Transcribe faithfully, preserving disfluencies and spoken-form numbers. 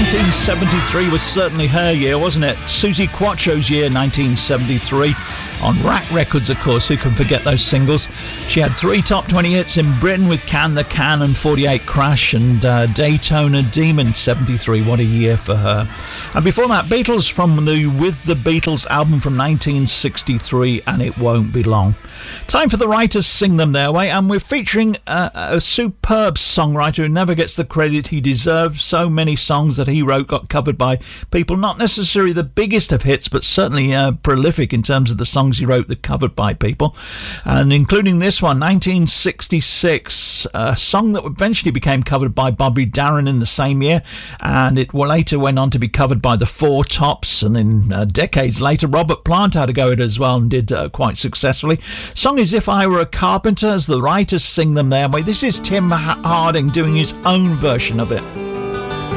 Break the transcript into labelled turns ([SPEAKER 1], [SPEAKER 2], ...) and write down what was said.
[SPEAKER 1] nineteen seventy-three was certainly her year, wasn't it? Suzi Quatro's year, nineteen seventy-three. On Rack Records, of course, who can forget those singles? She had three top twenty hits in Britain with Can the Can and forty-eight Crash and uh, Daytona Demon, seventy-three. What a year for her. And before that, Beatles from the With the Beatles album from nineteen sixty-three, and It Won't Be Long. Time for the writers sing them their way, and we're featuring a, a superb songwriter who never gets the credit he deserves. So many songs that he wrote got covered by people, not necessarily the biggest of hits, but certainly uh, prolific in terms of the songs he wrote that covered by people, and including this one, nineteen sixty-six, a song that eventually became covered by Bobby Darin in the same year, and it later went on to be covered by the Four Tops, and in uh, decades later Robert Plant had a go at it as well and did uh, quite successfully. Song is If I Were a Carpenter, as the writers sing them their way. This is Tim Harding doing his own version of it.